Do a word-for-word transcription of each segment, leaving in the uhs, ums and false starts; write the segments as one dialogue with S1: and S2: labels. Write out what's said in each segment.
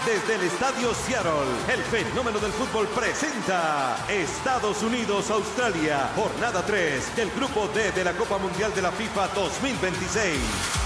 S1: Desde el Estadio Seattle, el fenómeno del fútbol presenta Estados Unidos-Australia, jornada tres del Grupo D de la Copa Mundial de la FIFA dos mil veintiséis.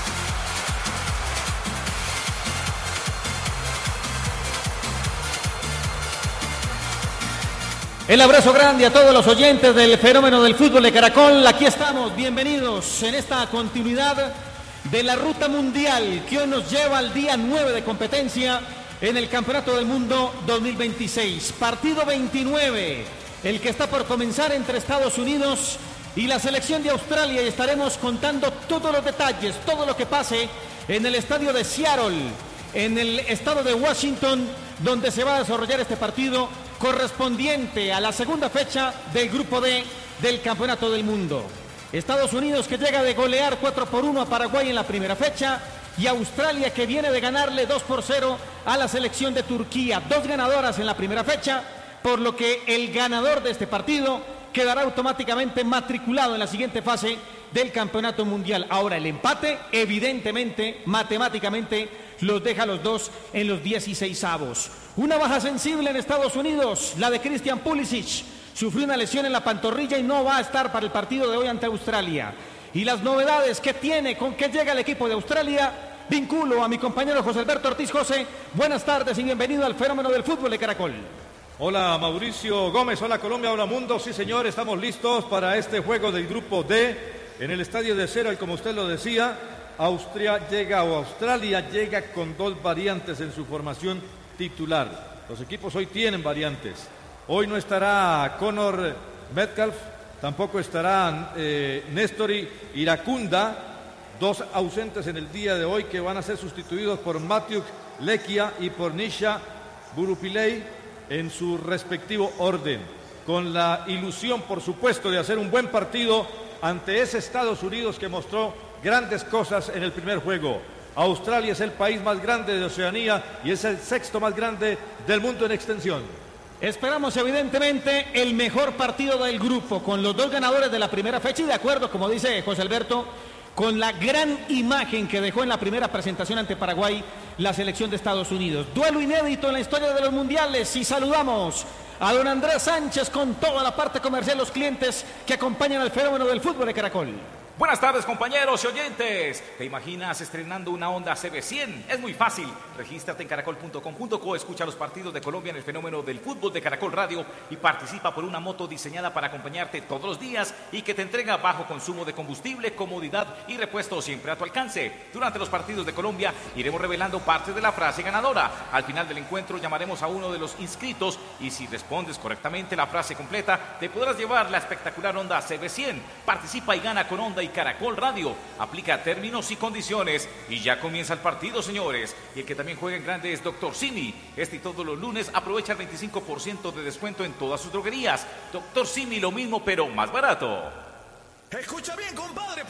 S2: El abrazo grande a todos los oyentes del fenómeno del fútbol de Caracol. Aquí estamos, bienvenidos en esta continuidad de la ruta mundial que hoy nos lleva al día nueve de competencia en el Campeonato del Mundo dos mil veintiséis. Partido veintinueve, el que está por comenzar entre Estados Unidos y la selección de Australia, y estaremos contando todos los detalles, todo lo que pase en el estadio de Seattle, en el estado de Washington, donde se va a desarrollar este partido correspondiente a la segunda fecha del Grupo D del Campeonato del Mundo. Estados Unidos, que llega de golear cuatro por uno a Paraguay en la primera fecha, y Australia, que viene de ganarle dos por cero a la selección de Turquía. Dos ganadoras en la primera fecha, por lo que el ganador de este partido quedará automáticamente matriculado en la siguiente fase del Campeonato Mundial. Ahora, el empate, evidentemente, matemáticamente, los deja a los dos en los dieciseisavos. Una baja sensible en Estados Unidos, la de Christian Pulisic. Sufrió una lesión en la pantorrilla y no va a estar para el partido de hoy ante Australia. Y las novedades que tiene, con qué llega el equipo de Australia, vinculo a mi compañero José Alberto Ortiz. José, buenas tardes y bienvenido al fenómeno del fútbol de Caracol.
S3: Hola Mauricio Gómez, hola Colombia, hola mundo. Sí señor, estamos listos para este juego del Grupo D en el estadio de Seattle, como usted lo decía. Austria llega o Australia llega con dos variantes en su formación titular. Los equipos hoy tienen variantes. Hoy no estará Connor Metcalf, tampoco estarán eh, Néstori Iracunda, dos ausentes en el día de hoy que van a ser sustituidos por Matthew Lekia y por Nisha Burupillay en su respectivo orden, con la ilusión, por supuesto, de hacer un buen partido ante ese Estados Unidos que mostró grandes cosas en el primer juego. Australia es el país más grande de Oceanía y es el sexto más grande del mundo en extensión.
S2: Esperamos evidentemente el mejor partido del grupo, con los dos ganadores de la primera fecha y de acuerdo, como dice José Alberto, con la gran imagen que dejó en la primera presentación ante Paraguay la selección de Estados Unidos. Duelo inédito en la historia de los mundiales, y saludamos a don Andrés Sánchez con toda la parte comercial, los clientes que acompañan al fenómeno del fútbol de Caracol.
S4: Buenas tardes, compañeros y oyentes. ¿Te imaginas estrenando una Honda C B cien? Es muy fácil. Regístrate en caracol punto com punto co, escucha los partidos de Colombia en el fenómeno del fútbol de Caracol Radio y participa por una moto diseñada para acompañarte todos los días y que te entrega bajo consumo de combustible, comodidad y repuesto siempre a tu alcance. Durante los partidos de Colombia iremos revelando parte de la frase ganadora. Al final del encuentro llamaremos a uno de los inscritos y si respondes correctamente la frase completa, te podrás llevar la espectacular Honda C B cien. Participa y gana con Honda y Caracol Radio. Aplica términos y condiciones y ya comienza el partido, señores. Y el que también juega en grande es Doctor Simi. Este y todos los lunes aprovecha el veinticinco por ciento de descuento en todas sus droguerías. Doctor Simi, lo mismo pero más barato.
S5: Escucha bien, compadre.